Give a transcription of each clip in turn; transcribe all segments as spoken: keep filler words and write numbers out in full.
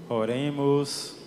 Oremos.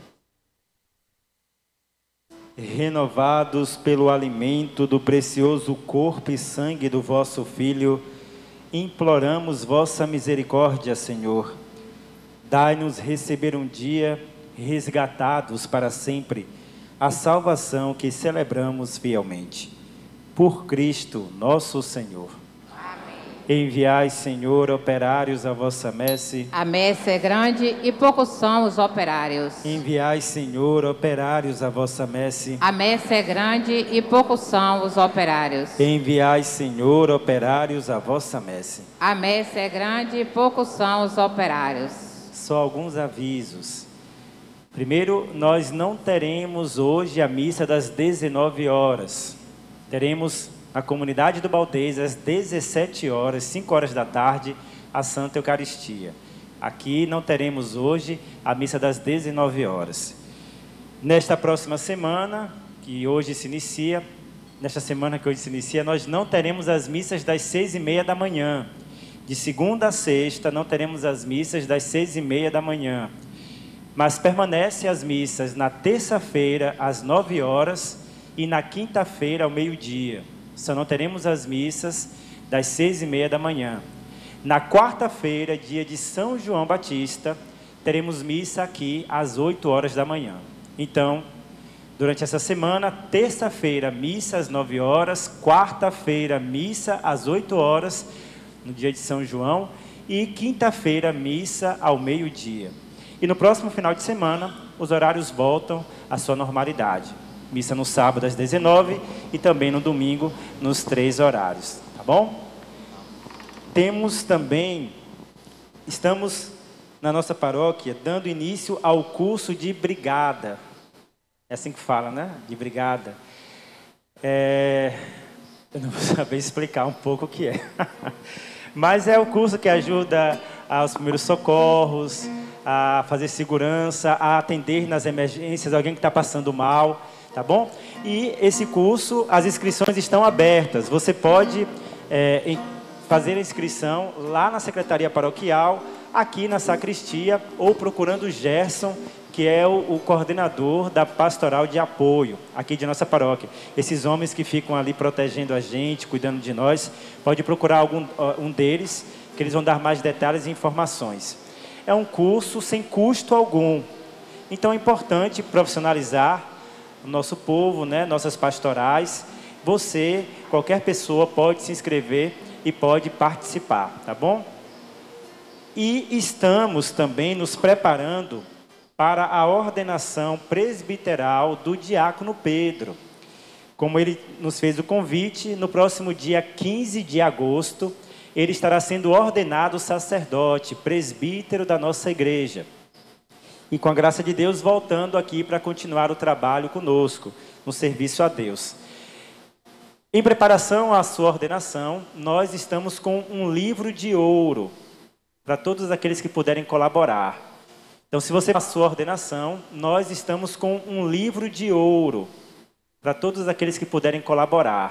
Renovados pelo alimento do precioso corpo e sangue do vosso Filho, imploramos vossa misericórdia, Senhor. Dai-nos receber um dia, resgatados para sempre, a salvação que celebramos fielmente. Por Cristo, nosso Senhor. Enviai, Senhor, operários à vossa messe. A messe é grande e poucos são os operários. Enviai, Senhor, operários à vossa messe. A messe é grande e poucos são os operários. Enviai, Senhor, operários à vossa messe. A messe é grande e poucos são os operários. Só alguns avisos. Primeiro, nós não teremos hoje a missa das dezenove horas. Teremos a comunidade do Baldez às dezessete horas, cinco horas da tarde, a Santa Eucaristia. Aqui não teremos hoje a missa das dezenove horas. Nesta próxima semana, que hoje se inicia, nesta semana que hoje se inicia, nós não teremos as missas das seis e meia da manhã. De segunda a sexta, não teremos as missas das seis e meia da manhã. Mas permanecem as missas na terça-feira, às nove horas, e na quinta-feira, ao meio-dia. Só não teremos as missas das seis e meia da manhã. Na quarta-feira, dia de São João Batista, teremos missa aqui às oito horas da manhã. Então, durante essa semana, terça-feira, missa às nove horas, quarta-feira, missa às oito horas, no dia de São João, e quinta-feira, missa ao meio-dia. E no próximo final de semana, os horários voltam à sua normalidade. Missa no sábado às dezenove e também no domingo nos três horários, tá bom? Temos também, estamos na nossa paróquia dando início ao curso de brigada. É assim que fala, né? De brigada. É... Eu não vou saber explicar um pouco o que é. Mas é o curso que ajuda aos primeiros socorros, a fazer segurança, a atender nas emergências, alguém que está passando mal. Tá bom? E esse curso, as inscrições estão abertas. Você pode é, fazer a inscrição lá na Secretaria Paroquial, aqui na Sacristia, ou procurando o Gerson, que é o, o coordenador da Pastoral de Apoio, aqui de nossa paróquia. Esses homens que ficam ali protegendo a gente, cuidando de nós, pode procurar algum um deles, que eles vão dar mais detalhes e informações. É um curso sem custo algum. Então é importante profissionalizar o nosso povo, né, nossas pastorais. Você, qualquer pessoa pode se inscrever e pode participar, tá bom? E estamos também nos preparando para a ordenação presbiteral do diácono Pedro. Como ele nos fez o convite, no próximo dia quinze de agosto, ele estará sendo ordenado sacerdote, presbítero da nossa igreja. E com a graça de Deus, voltando aqui para continuar o trabalho conosco, no serviço a Deus. Em preparação à sua ordenação, nós estamos com um livro de ouro, para todos aqueles que puderem colaborar. Então, se você faz a sua ordenação, nós estamos com um livro de ouro, para todos aqueles que puderem colaborar.